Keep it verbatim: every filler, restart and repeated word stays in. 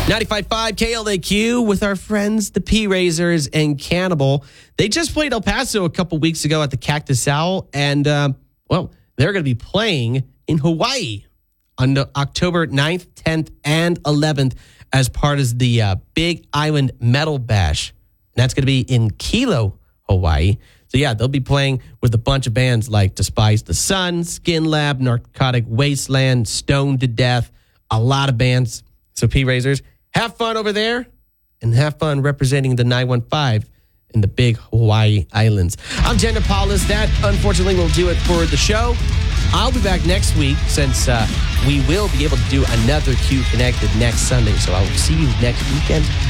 ninety-five point five K L A Q with our friends, the P-Razors and Cannibal. They just played El Paso a couple weeks ago at the Cactus Owl, and, uh, well, they're going to be playing in Hawaii on October ninth, tenth, and eleventh as part of the uh, Big Island Metal Bash. And that's going to be in Kilo, Hawaii. So, yeah, they'll be playing with a bunch of bands like Despise the Sun, Skin Lab, Narcotic Wasteland, Stoned to Death, a lot of bands. So, P-Razors, have fun over there and have fun representing the nine one five in the big Hawaii Islands. I'm Jenna Paulus. That, unfortunately, will do it for the show. I'll be back next week since uh, we will be able to do another Q Connected next Sunday. So I will see you next weekend.